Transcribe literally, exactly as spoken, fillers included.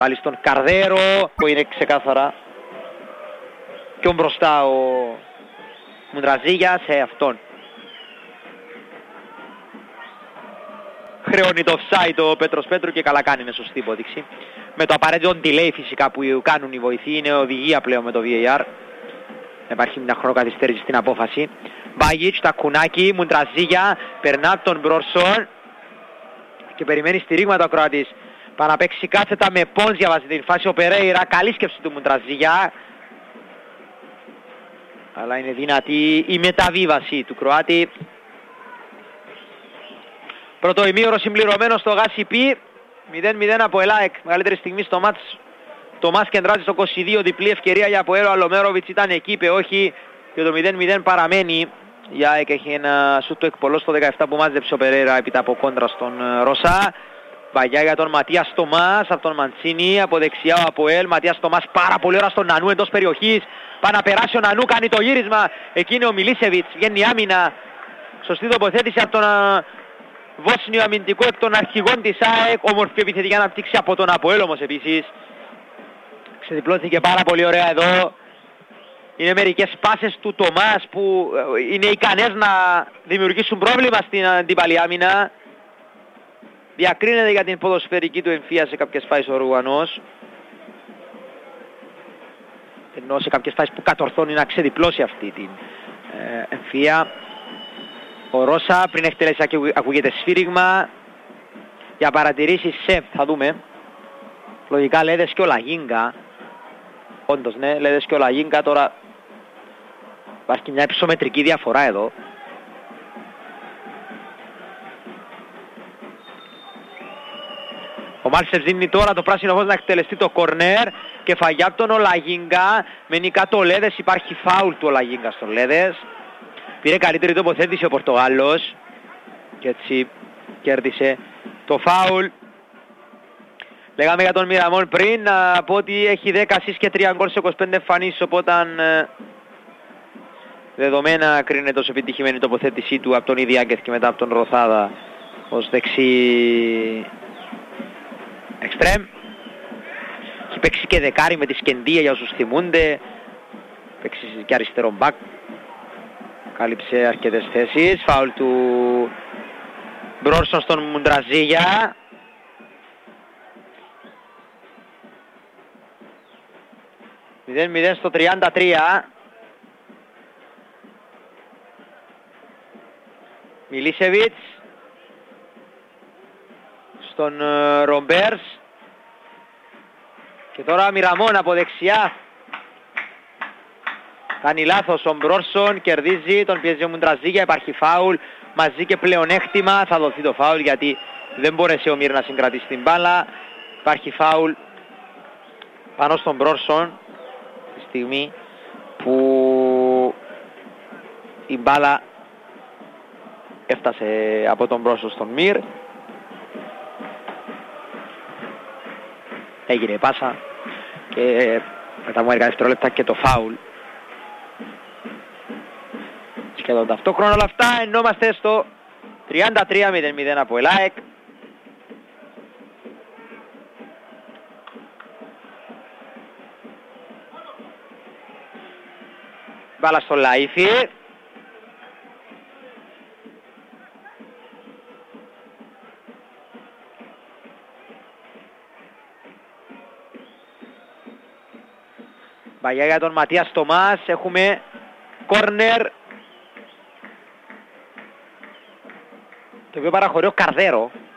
Πάλι στον Καρδέρο που είναι ξεκάθαρα πιο μπροστά ο Μουντραζίγια σε αυτόν. Χρεώνει το offside ο Πέτρος Πέτρου και καλά κάνει με σωστή υπόδειξη. Με το απαραίτητο delay φυσικά που κάνουν οι βοηθοί, είναι οδηγία πλέον με το βι έι αρ. Υπάρχει μια χρονοκαθυστέρηση στην απόφαση. Μπάγιτς, Τακουνάκη, Μουντραζίγια, περνά τον Μπρόρσον και περιμένει στηρίγματα ο Κροατής. Πάει να παίξει κάθετα με Πόνς, διαβάζει την φάση ο Περέιρα, καλή σκέψη του Μουντραζίγια. Αλλά είναι δυνατή η μεταβίβαση του Κροάτη. Πρώτο ημίωρο συμπληρωμένο στο Γάσιπι. μηδέν μηδέν από ΕΛΑΕΚ. Μεγαλύτερη στιγμή στο μάτς. Το Μάς κεντράζει στο είκοσι δύο. Διπλή ευκαιρία για Αποέλ. Ο Αλομέροβιτς ήταν εκεί, είπε όχι. Και το μηδέν μηδέν παραμένει. Η ΑΕΚ έχει ένα σούτ το εκπολό στο δεκαεπτά που μάζεψε ο Περέιρα έπειτα από κόντρα στον Ρώσα. Βαγιά για τον Ματίας Τομάς από τον Μαντσίνη. Από δεξιά ο Αποέλ. Ματίας Τομάς πάρα πολύ ώρα στον Νανού εντός περιοχής. Πάει να περάσει ο Νανού, κάνει το γύρισμα. Εκεί είναι ο Μιλίσεβιτς. Βγαίνει άμυνα. Σωστή τοποθέτηση από τον Βόσνιο αμυντικό εκ των αρχηγών της ΑΕΚ. Όμορφη επιθετική αναπτύξη από τον Αποέλ όμως επίσης. Ξεδιπλώθηκε πάρα πολύ ωραία εδώ. Είναι μερικές πάσες του Τομάς που είναι ικανές να δημιουργήσουν πρόβλημα στην αντίπαλη άμυνα. Διακρίνεται για την ποδοσφαιρική του εμφία σε κάποιες φάσεις ο Ρουγανός. Ενώ σε κάποιες φάσεις που κατορθώνει να ξεδιπλώσει αυτή την ε, εμφία. Ο Ρώσα πριν εκτελέσει ακούγεται σφύριγμα. Για παρατηρήσεις σε, θα δούμε. Λογικά Λέδες και ο Λαγίνγκα. Όντως ναι, Λέδες και ο Λαγίνγκα τώρα. Υπάρχει μια υψομετρική διαφορά εδώ. Ο Μάλσεβ δίνει τώρα το πράσινο φως να εκτελεστεί το κορνέρ. Και φαγιά από τον Ολαγίνγκα. Μένει κάτω ο Λέδες, υπάρχει φάουλ του Ολαγίνγκα στον Λέδες. Πήρε καλύτερη τοποθέτηση ο Πορτογάλος. Και έτσι κέρδισε το φάουλ. Λέγαμε για τον Μιραμόν πριν, να πω ότι έχει δέκα ασίστ και τρία γκολ σε είκοσι πέντε εμφανίσεις, οπότε ε, δεδομένα κρίνεται ως επιτυχημένη τοποθέτησή του από τον Ιδιάκεθ και μετά από τον Ροθάδα ως δεξί εξτρέμ. Έχει παίξει και δεκάρι με τη Σκεντία για όσους θυμούνται. Παίξει και αριστερό μπακ. Κάλυψε αρκετές θέσεις. Φάουλ του Μπρόρσον στον Μουντραζίγια. μηδέν μηδέν στο τριάντα τρία. Μιλίσεβιτς στον uh, Ρομπέρς. Και τώρα Μιραμόν από δεξιά. Κάνει λάθος ο Μπρόρσον, κερδίζει, τον πιέζει ο Μουντραζίγια, υπάρχει φάουλ. Μαζί και πλεονέκτημα, θα δοθεί το φάουλ γιατί δεν μπόρεσε ο Μύρ να συγκρατήσει την μπάλα. Υπάρχει φάουλ πάνω στον Μπρόρσον τη στιγμή που η μπάλα έφτασε από τον Μπρόρσον στον Μύρ. Έγινε η πάσα και μετά μου έργα δευτερόλεπτα και το φάουλ. Σχεδόν ταυτόχρονα όλα αυτά, εννόμαστε στο τριάντα τρία μηδέν μηδέν από ΕΛΑΕΚ. Μπάλα στο Λαΐφι. Μπαγιά για τον Ματίας Τομάς, έχουμε κόρνερ το οποίο παραχωρεί ο Καρδέρο.